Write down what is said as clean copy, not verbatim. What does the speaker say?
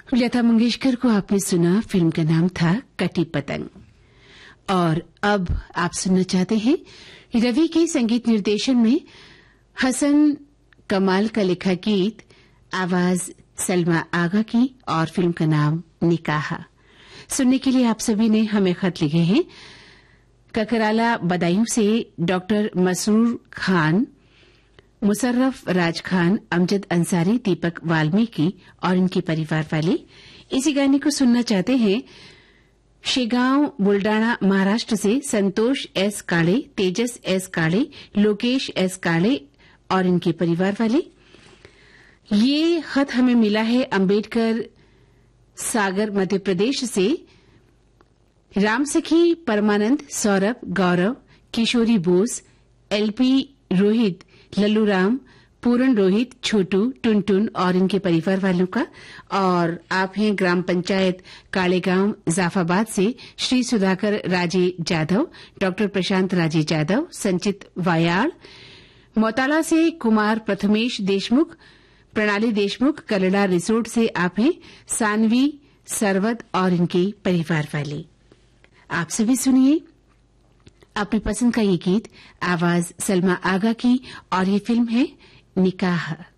लता मंगेशकर को आपने सुना, फिल्म का नाम था कटी पतंग। और अब आप सुनना चाहते हैं रवि के संगीत निर्देशन में हसन कमाल का लिखा गीत, आवाज सलमा आगा की, और फिल्म का नाम निकाह। सुनने के लिए आप सभी ने हमें खत लिखे हैं। ककराला बदायूं से डॉक्टर मसरूर खान, मुशर्रफ राज खान, अमजद अंसारी, दीपक वाल्मीकि और इनके परिवार वाले इसी गाने को सुनना चाहते हैं। शेगांव बुल्डाना महाराष्ट्र से संतोष एस काले, तेजस एस काले, लोकेश एस काले और इनके परिवार वाले। ये खत हमें मिला है अंबेडकर सागर मध्य प्रदेश से। रामसखी, परमानंद, सौरभ, गौरव, किशोरी बोस, एलपी रोहित, लल्लू राम, पूरन रोहित, छोटू, टुनटुन और इनके परिवार वालों का। और आप हैं ग्राम पंचायत कालेगांव जाफाबाद से श्री सुधाकर राजे जाधव, डॉक्टर प्रशांत राजे जाधव, संचित वायाल। मोताला से कुमार प्रथमेश देशमुख, प्रणाली देशमुख। कलड़ा रिसोर्ट से आप हैं सानवी सरवद और इनके परिवार वाले। आप सभी सुनिए अपनी पसंद का ये गीत, आवाज सलमा आगा की, और ये फिल्म है निकाह।